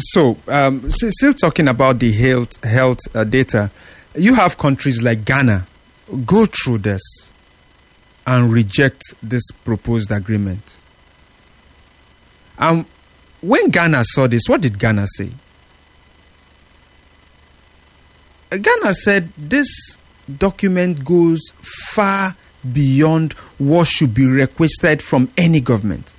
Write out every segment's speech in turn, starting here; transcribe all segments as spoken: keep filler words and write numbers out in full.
So, um, s- still talking about the health health uh, data, you have countries like Ghana go through this and reject this proposed agreement. Um, when Ghana saw this, what did Ghana say? Uh, Ghana said this document goes far beyond what should be requested from any government.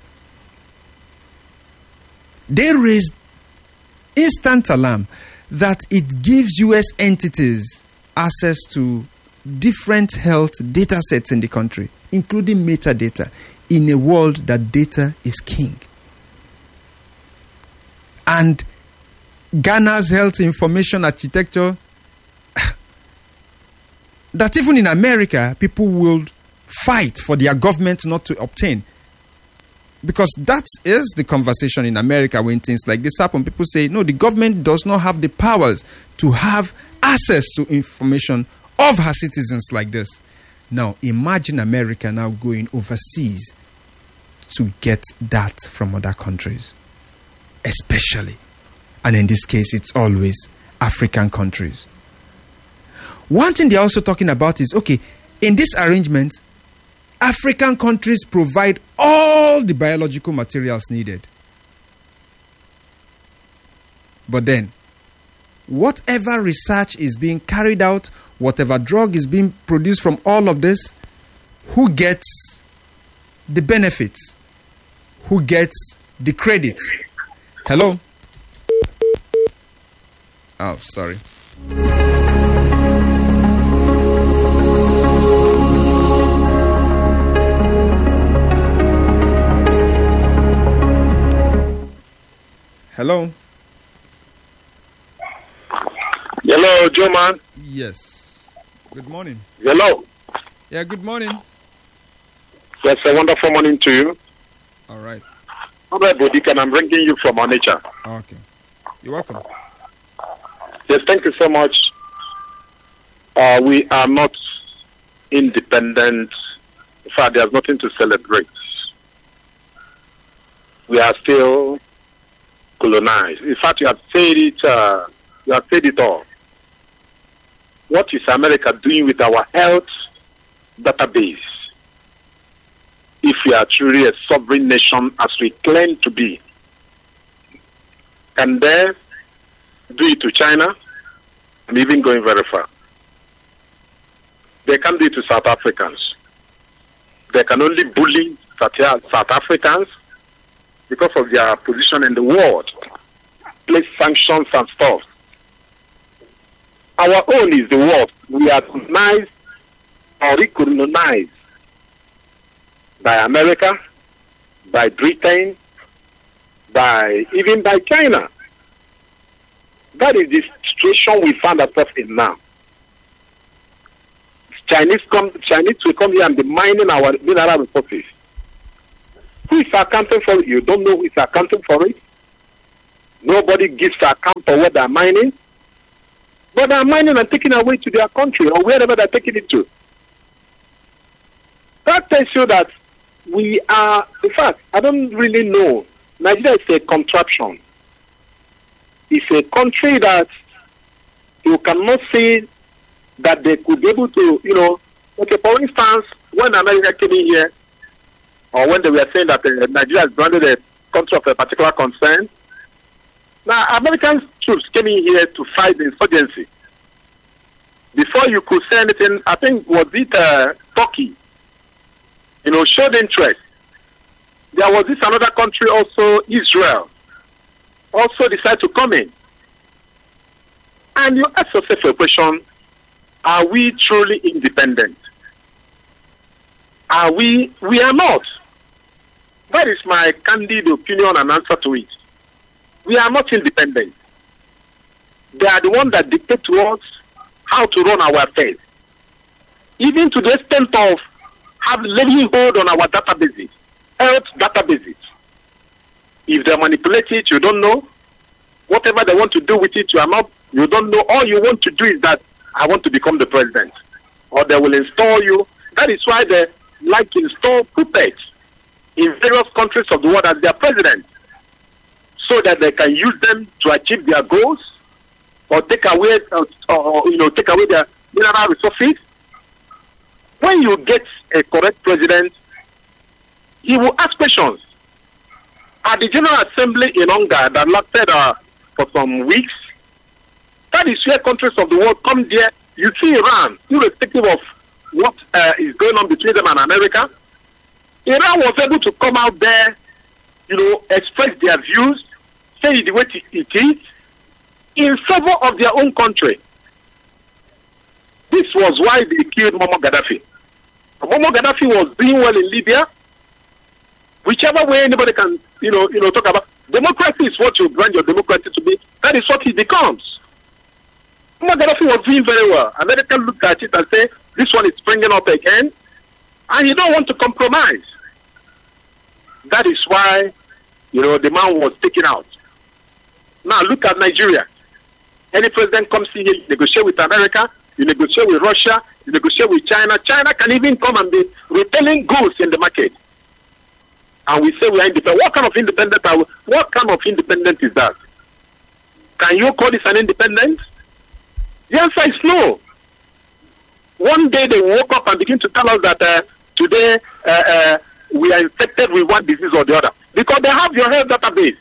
They raised instant alarm that it gives U S entities access to different health data sets in the country, including metadata, in a world that data is king. And Ghana's health information architecture, that even in America, people will fight for their government not to obtain. Because that is the conversation in America when things like this happen. People say, no, the government does not have the powers to have access to information of her citizens like this. Now, imagine America now going overseas to get that from other countries, especially. And in this case, it's always African countries. One thing they're also talking about is, okay, in this arrangement, African countries provide all the biological materials needed. But then, whatever research is being carried out, whatever drug is being produced from all of this, who gets the benefits? Who gets the credit? Hello? Oh, sorry. Hello? Hello, Joe man. Yes. Good morning. Hello. Yeah, good morning. Yes, a wonderful morning to you. All right. Robert Bodikan, I'm bringing you from Onitsha. Okay. You're welcome. Yes, thank you so much. Uh, we are not independent. In fact, there's nothing to celebrate. We are still colonized. In fact, you have said it. Uh, you have said it all. What is America doing with our health database? If we are truly a sovereign nation, as we claim to be, can they do it to China? I'm even going very far. They can't do it to South Africans. They can only bully South Africans because of their position in the world, place sanctions and stuff. Our own is the world. We are colonized or recolonized by America, by Britain, by even by China. That is the situation we find ourselves in now. Chinese come, Chinese will come here and be mining our mineral resources. Who is accounting for it? You don't know who is accounting for it. Nobody gives account for what they are mining. But they are mining and taking away to their country or wherever they are taking it to. That tells you that we are, in fact, I don't really know. Nigeria is a contraption. It's a country that you cannot say that they could be able to, you know, okay, for instance, when America came in here, or when they were saying that uh, Nigeria is branded a country of a particular concern, now American troops came in here to fight the insurgency. Before you could say anything, I think, was it uh, Turkey, you know, showed interest. There was this another country also, Israel, also decided to come in. And you ask yourself a question, are we truly independent? Are we? We are not. That is my candid opinion and answer to it. We are not independent. They are the ones that dictate to us how to run our affairs. Even to the extent of have levying hold on our databases, health databases. If they manipulate it, you don't know. Whatever they want to do with it, you are not, you don't know. All you want to do is that I want to become the president. Or they will install you. That is why they like to install puppets in various countries of the world as their president. so that they can use them to achieve their goals or take away, uh, or you know, take away their mineral resources. When you get a correct president, he will ask questions. At the General Assembly in Onga that lasted uh, for some weeks, that is where countries of the world come there. You see Iran, irrespective of what uh, is going on between them and America, Iran was able to come out there, you know, express their views, say it the way it is, in favor of their own country. This was why they killed Muammar Gaddafi. Muammar Gaddafi was doing well in Libya. Whichever way anybody can, you know, you know, talk about democracy is what you brand your democracy to be. That is what he becomes. Muammar Gaddafi was doing very well. America looked at it and said, "This one is springing up again," and you don't want to compromise. That is why, you know, the man was taken out. Now look at Nigeria. Any president comes in here, you negotiate with America, you negotiate with Russia, you negotiate with China. China can even come and be retailing goods in the market. And we say we are independent. What kind of independent are we? What kind of independence is that? Can you call this an independence? The answer is no. One day they woke up and begin to tell us that uh, today uh, uh, we are infected with one disease or the other. Because they have your health database.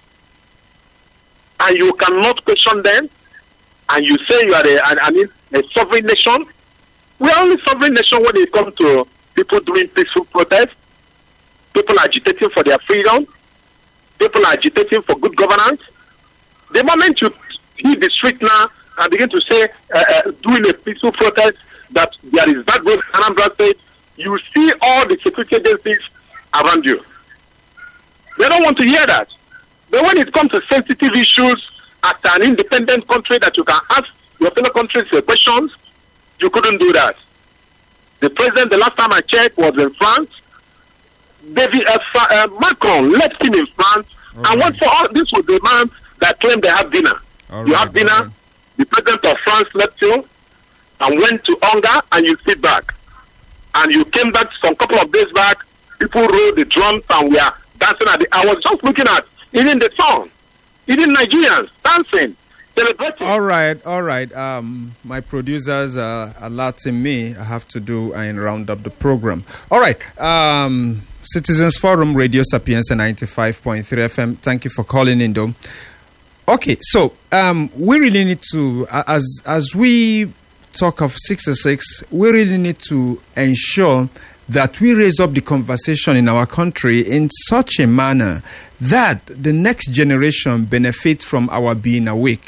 And you cannot question them. And you say you are a, I mean, a sovereign nation. We are only sovereign nation when it comes to people doing peaceful protests. People agitating for their freedom. People agitating for good governance. The moment you hit the street now and begin to say, uh, uh, doing a peaceful protest, that there is that good Anambra State, you see all the security agencies around you. They don't want to hear that. But when it comes to sensitive issues, as an independent country that you can ask your fellow countries questions, you couldn't do that. The president, the last time I checked, was in France. David uh, uh, Macron left him in France all and right. went for all. This was the man that claimed they have dinner. All you right, have dinner. Right. The president of France left you and went to Onga, and you sit back. And you came back some couple of days back. People rolled the drums and we are dancing at the. I was just looking at even the song, even Nigerians dancing. All right, all right. Um, my producers are alerting me. I have to do and round up the program. All right. Um, Citizens Forum, Radio Sapienza ninety-five point three F M. Thank you for calling in, though. Okay, so um, we really need to, as as we talk of sixty-six, we really need to ensure that we raise up the conversation in our country in such a manner that the next generation benefits from our being awake.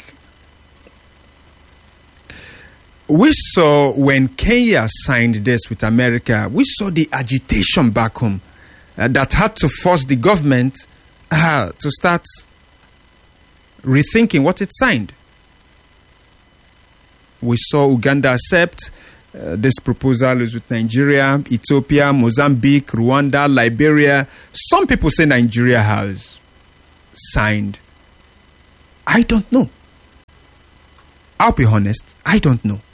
We saw when Kenya signed this with America, we saw the agitation back home uh, that had to force the government uh, to start rethinking what it signed. We saw Uganda accept uh, this proposal is with Nigeria, Ethiopia, Mozambique, Rwanda, Liberia. Some people say Nigeria has signed. I don't know. I'll be honest, I don't know.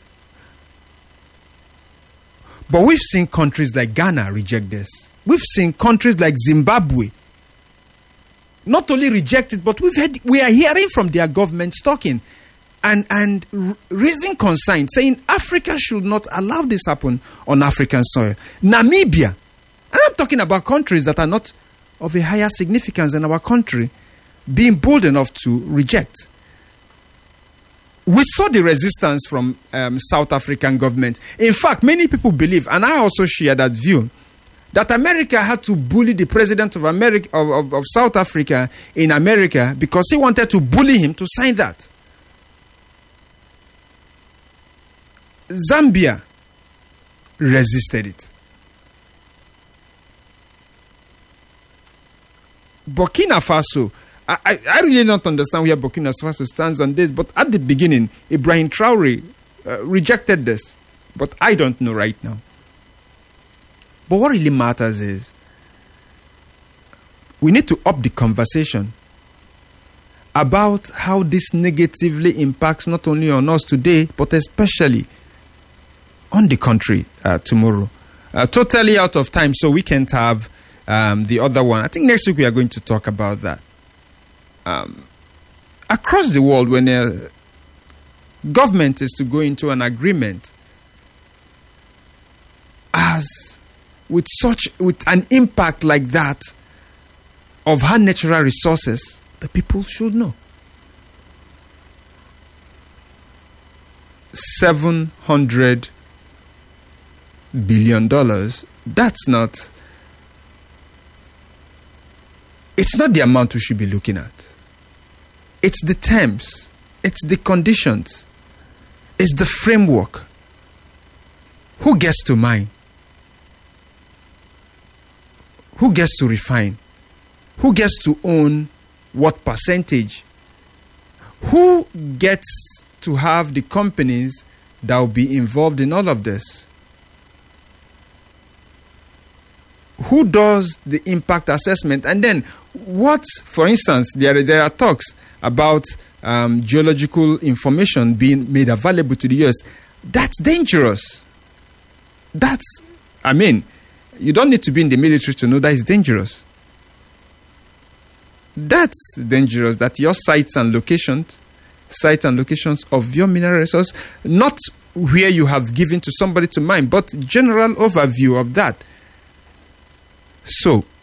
But we've seen countries like Ghana reject this. We've seen countries like Zimbabwe not only reject it, but we've had, we are hearing from their governments talking and, and r- raising concern, saying Africa should not allow this happen on African soil. Namibia, and I'm talking about countries that are not of a higher significance than our country, being bold enough to reject. We saw the resistance from um, South African government. In fact, many people believe, and I also share that view, that America had to bully the president of America of, of, of South Africa in America because he wanted to bully him to sign that. Zambia resisted it. Burkina Faso, I, I, I really don't understand where Burkina Faso stands on this, but at the beginning, Ibrahim Traore uh, rejected this. But I don't know right now. But what really matters is we need to up the conversation about how this negatively impacts not only on us today, but especially on the country uh, tomorrow. Uh, totally out of time, so we can't have um, the other one. I think next week we are going to talk about that. um, across the world, when a government is to go into an agreement as with such with an impact like that of our natural resources, the people should know. Seven hundred billion dollars. That's not. It's not the amount we should be looking at. It's the terms. It's the conditions. It's the framework. Who gets to mine? Who gets to refine? Who gets to own what percentage? Who gets to have the companies that will be involved in all of this? Who does the impact assessment? And then what, for instance, there, there are talks about um, geological information being made available to the U S. That's dangerous. That's, I mean, you don't need to be in the military to know that it's dangerous. That's dangerous, that your sites and locations, sites and locations of your mineral resource, not where you have given to somebody to mine, but general overview of that. So,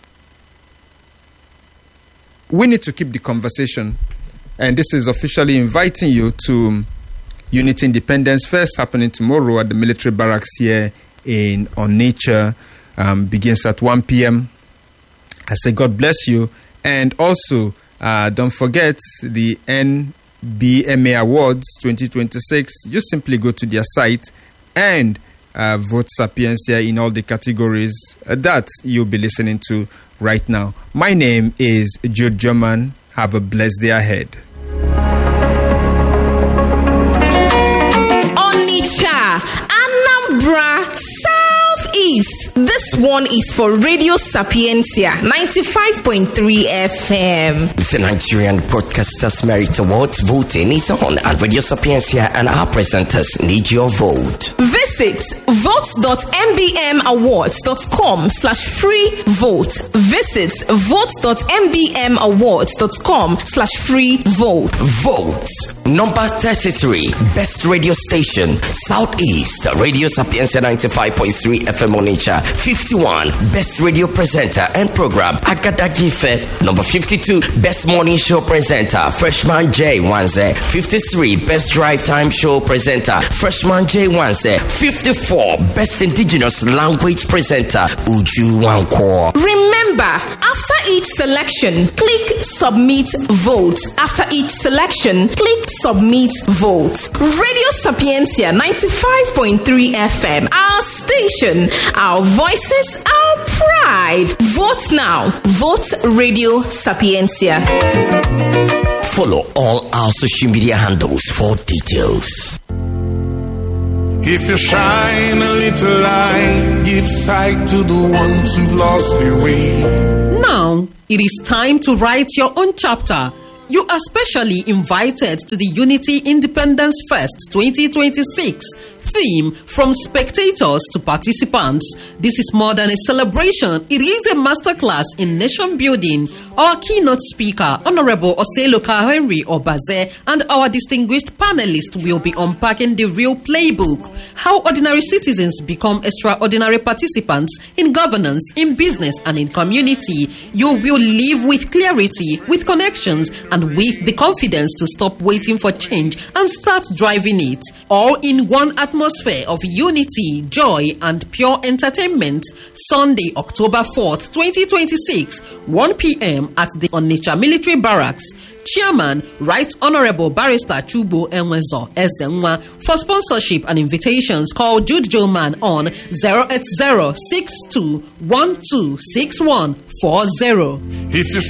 we need to keep the conversation, and this is officially inviting you to Unity Independence Fest happening tomorrow at the military barracks here in Onitsha. Um, begins at one p.m. I say God bless you, and also uh, don't forget the N B M A Awards twenty twenty-six. Just simply go to their site and uh, vote Sapiencia in all the categories uh, that you'll be listening to right now. My name is Jude German. Have a blessed day ahead. Onitsha, Anambra, Southeast. This one is for Radio Sapiencia, ninety-five point three F M. The Nigerian Broadcasters Merit Awards voting is on at Radio Sapiencia, and our presenters need your vote. Visit vote.mbmawards.com slash free vote. Visit vote.mbmawards.com slash free vote. Vote. Number thirty-three, Best Radio Station, Southeast, Radio Sapiencia ninety-five point three F M Onitsha. fifty-one, Best Radio Presenter and Program, Agada Gife. Number fifty-two, Best Morning Show Presenter, Freshman J Wanze. fifty-three, Best Drive Time Show Presenter, Freshman J Wanze. fifty-four, Best Indigenous Language Presenter, Uju Wankwo. Remember, after each selection, click Submit Vote. After each selection, click Submit Vote. Radio Sapiencia ninety-five point three F M, our station, our voices, our pride. Vote now. Vote Radio Sapiencia. Follow all our social media handles for details. If you shine a little light, give sight to the ones who've lost their way. Now, it is time to write your own chapter. You are specially invited to the Unity Independence Fest twenty twenty-six. Theme, from spectators to participants. This is more than a celebration. It is a masterclass in nation building. Our keynote speaker, Honorable Oseloka Henry Obaze, and our distinguished panelists will be unpacking the real playbook. How ordinary citizens become extraordinary participants in governance, in business, and in community. You will live with clarity, with connections, and with the confidence to stop waiting for change and start driving it. All in one atmosphere of unity, joy, and pure entertainment. Sunday, October fourth, twenty twenty-six, one p.m. at the Onitsha Military Barracks. Chairman, Right Honorable Barrister Chubo Enwezo Ezenwa. For sponsorship and invitations, call Jude Joman on zero eight zero six two one two six one four zero. If you